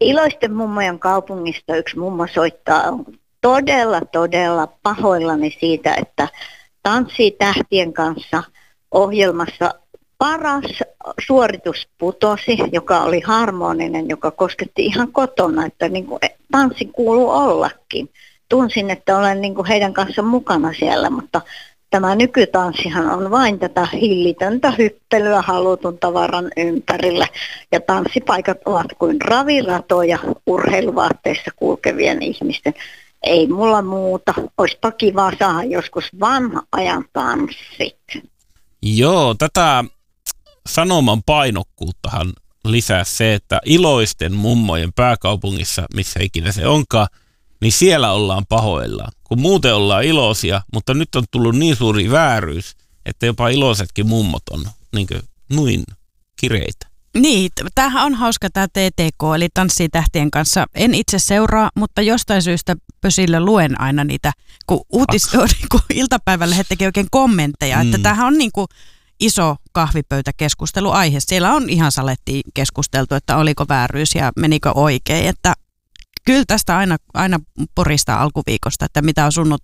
Iloisten mummojen kaupungista yksi mummo soittaa, on todella pahoillani siitä, että Tanssii tähtien kanssa ohjelmassa paras suoritus putosi, joka oli harmoninen, joka kosketti ihan kotona, että niin kuin tanssi kuuluu ollakin. Tunsin, että olen niin kuin heidän kanssa mukana siellä, mutta tämä nykytanssihan on vain tätä hillitöntä hyppelyä halutun tavaran ympärillä. Ja tanssipaikat ovat kuin raviratoja urheiluvaatteissa kulkevien ihmisten. Ei mulla muuta. Olisipa kiva saada joskus vanha ajan tanssit. Joo, tätä sanoman painokkuuttahan lisää se, että iloisten mummojen pääkaupungissa, missä ikinä se onkaan, niin siellä ollaan pahoillaan. Kun muuten ollaan iloisia, mutta nyt on tullut niin suuri vääryys, että jopa iloisetkin mummot on niin kuin nuin kireitä. Niin, tämähän on hauska tämä TTK, eli Tanssii tähtien kanssa. En itse seuraa, mutta jostain syystä pösillä luen aina niitä, kun kun iltapäivälehdet tekee oikein kommentteja, että tämähän on niin kuin iso kahvipöytäkeskusteluaihe. Siellä on ihan saletti keskusteltu, että oliko vääryys ja menikö oikein, että kyllä tästä aina poristaa alkuviikosta, että mitä on sunnuntai